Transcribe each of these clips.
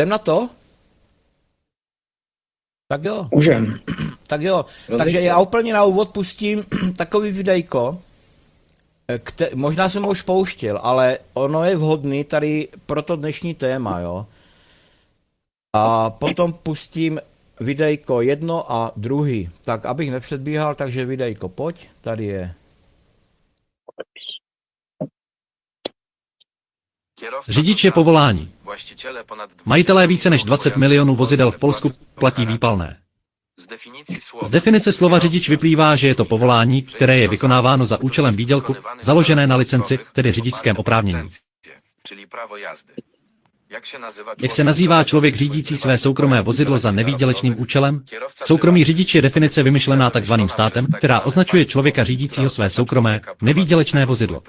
Jdem na to? Tak jo. Můžem. Tak jo. Takže já úplně na úvod pustím takový videjko, možná jsem ho už pouštěl, ale ono je vhodný tady pro to dnešní téma, jo. A potom pustím videjko jedno a druhý. Tak abych nepředbíhal, takže videjko, pojď, tady je. Řidič je povolání. Majitelé více než 20 milionů vozidel v Polsku platí výpalné. Z definice slova řidič vyplývá, že je to povolání, které je vykonáváno za účelem výdělku, založené na licenci, tedy řidičském oprávnění. Jak se nazývá člověk řídící své soukromé vozidlo za nevýdělečným účelem? Soukromý řidič je definice vymyšlená takzvaným státem, která označuje člověka řídícího své soukromé, nevýdělečné vozidlo.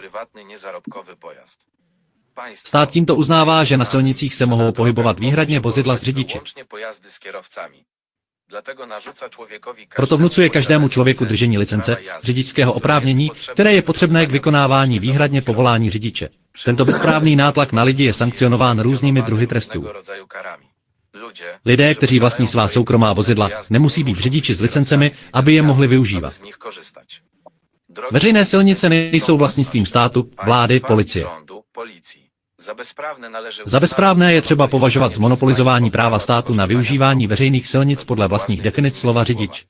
Stát tímto uznává, že na silnicích se mohou pohybovat výhradně vozidla s řidiči. Proto vnucuje každému člověku držení licence, řidičského oprávnění, které je potřebné k vykonávání výhradně povolání řidiče. Tento bezprávný nátlak na lidi je sankcionován různými druhy trestů. Lidé, kteří vlastní svá soukromá vozidla, nemusí být řidiči s licencemi, aby je mohli využívat. Veřejné silnice nejsou vlastnictvím státu, vlády, policie. Za bezprávné je třeba považovat zmonopolizování práva státu na využívání veřejných silnic podle vlastních definic slova řidič.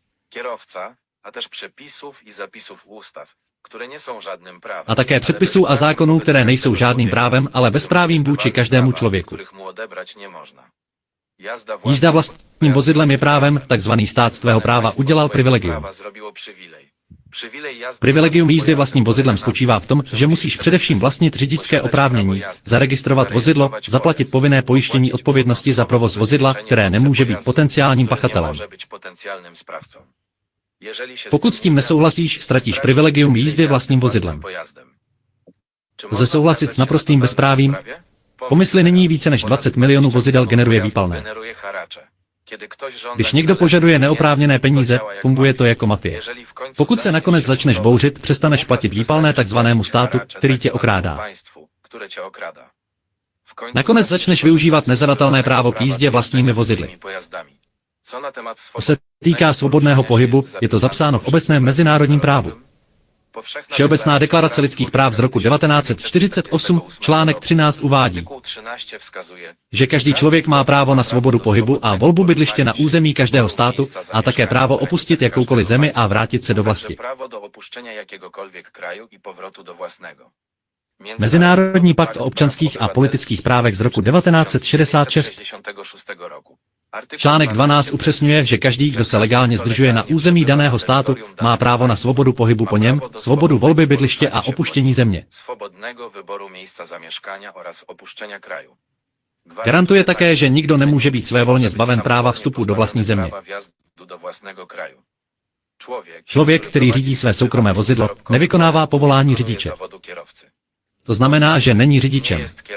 A také předpisů a zákonů, které nejsou žádným právem, ale bezprávím vůči každému člověku. Jízda vlastním vozidlem je právem, takzvaný stát z tvého práva udělal privilegium. Privilegium jízdy vlastním vozidlem spočívá v tom, že musíš především vlastnit řidičské oprávnění, zaregistrovat vozidlo, zaplatit povinné pojištění odpovědnosti za provoz vozidla, které nemůže být potenciálním pachatelem. Pokud s tím nesouhlasíš, ztratíš privilegium jízdy vlastním vozidlem. Lze souhlasit s naprostým bezprávím? Pomysli nyní více než 20 milionů vozidel generuje výpalné. Když někdo požaduje neoprávněné peníze, funguje to jako mafie. Pokud se nakonec začneš bouřit, přestaneš platit výpalné takzvanému státu, který tě okrádá. Nakonec začneš využívat nezadatelné právo k jízdě vlastními vozidly. Co se týká svobodného pohybu, je to zapsáno v obecném mezinárodním právu. Všeobecná deklarace lidských práv z roku 1948, článek 13 uvádí, že každý člověk má právo na svobodu pohybu a volbu bydliště na území každého státu a také právo opustit jakoukoliv zemi a vrátit se do vlasti. Mezinárodní pakt o občanských a politických právech z roku 1966. Článek 12 upřesňuje, že každý, kdo se legálně zdržuje na území daného státu, má právo na svobodu pohybu po něm, svobodu volby bydliště a opuštění země. Garantuje také, že nikdo nemůže být svévolně zbaven práva vstupu do vlastní země. Člověk, který řídí své soukromé vozidlo, nevykonává povolání řidiče. To znamená, že není řidičem.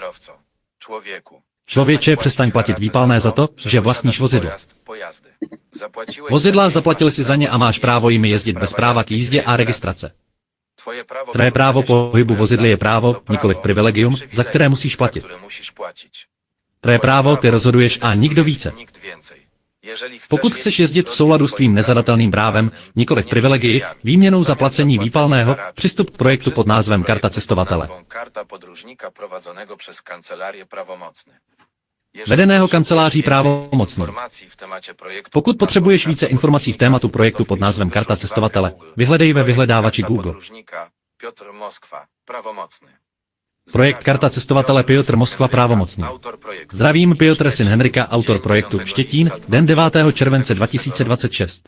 Člověče, přestaň platit výpalné za to, že vlastníš vozidlo. Vozidla zaplatil si za ně a máš právo jimi jezdit bez práva k jízdě a registrace. Tvé právo pohybu vozidly je právo, nikoliv privilegium, za které musíš platit. Tvé právo ty rozhoduješ a nikdo více. Pokud chceš jezdit v souladu s tvým nezadatelným právem, nikoliv privilegii, výměnou za placení výpalného, přistup k projektu pod názvem Karta cestovatele. Vedeného kanceláří právomocný. Pokud potřebuješ více informací v tématu projektu pod názvem Karta cestovatele, vyhledej ve vyhledávači Google. Projekt Karta cestovatele Piotr Moskva právomocný. Zdravím, Piotr syn Henrika, autor projektu Štětín, den 9. července 2026.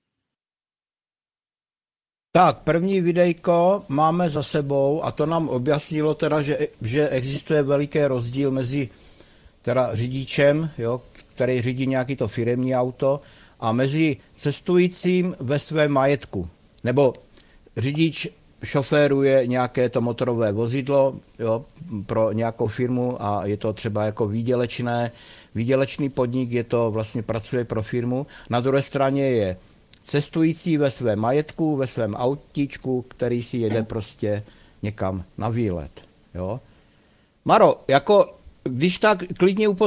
Tak, první videjko máme za sebou a to nám objasnilo teda, že existuje veliký rozdíl mezi teda řidičem, jo, který řídí nějaký to firemní auto, a mezi cestujícím ve svém majetku. Nebo řidič šoféruje nějaké to motorové vozidlo, jo, pro nějakou firmu a je to třeba jako výdělečný podnik, je to vlastně pracuje pro firmu. Na druhé straně je cestující ve svém majetku, ve svém autíčku, který si jede prostě někam na výlet. Jo. Maro, jako když tak klidně upozorňuji